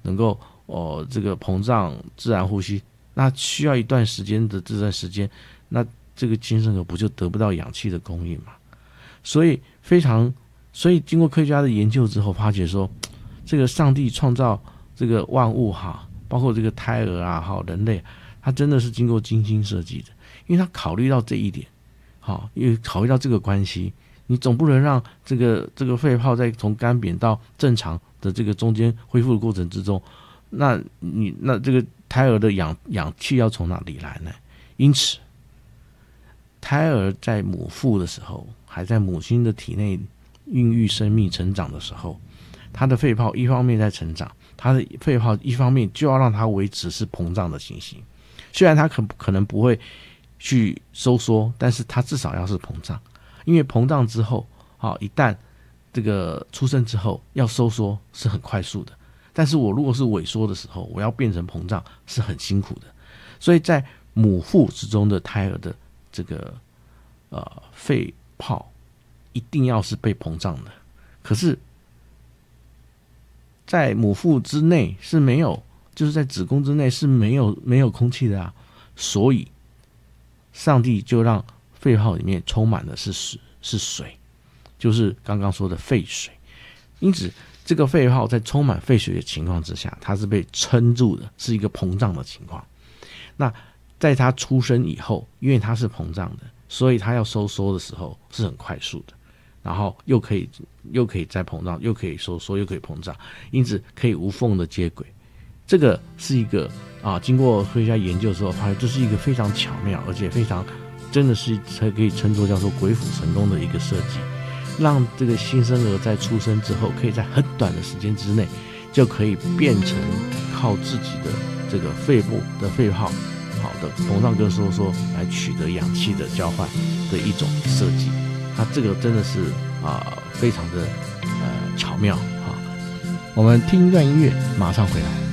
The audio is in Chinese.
能够这个膨胀自然呼吸，那需要一段时间的这段时间，那这个新生儿不就得不到氧气的供应嘛？所以经过科学家的研究之后，发觉说，这个上帝创造这个万物哈，包括这个胎儿啊，哈，人类，他真的是经过精心设计的，因为他考虑到这一点，好，因为考虑到这个关系，你总不能让这个肺泡在从干瘪到正常的这个中间恢复的过程之中，那这个胎儿的氧气要从哪里来呢？因此，胎儿在母腹的时候，还在母亲的体内孕育生命成长的时候，他的肺泡一方面在成长，他的肺泡一方面就要让它维持是膨胀的情形。虽然它可能不会去收缩，但是它至少要是膨胀，因为膨胀之后，一旦这个出生之后要收缩是很快速的，但是我如果是萎缩的时候，我要变成膨胀是很辛苦的。所以在母腹之中的胎儿的这个肺泡一定要是被膨胀的，可是在母腹之内是没有，就是在子宫之内是没有空气的啊，所以上帝就让肺泡里面充满的是水，就是刚刚说的肺水。因此这个肺泡在充满肺水的情况之下，它是被撑住的，是一个膨胀的情况。那在它出生以后，因为它是膨胀的，所以它要收缩的时候是很快速的，然后又可以再膨胀，又可以收缩，又可以膨胀，因此可以无缝的接轨。这个是一个经过科学家研究之后，发现这是一个非常巧妙，而且非常真的是可以称作叫做鬼斧神工的一个设计，让这个新生儿在出生之后，可以在很短的时间之内，就可以变成靠自己的这个肺部的肺泡好的膨胀跟收缩来取得氧气的交换的一种设计。它这个真的是非常的巧妙。我们听一段音乐，马上回来。